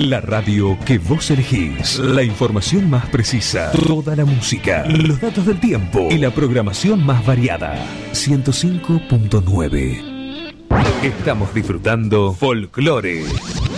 La radio que vos elegís. La información más precisa. Toda la música. Los datos del tiempo. Y la programación más variada. 105.9. Estamos disfrutando Folclore.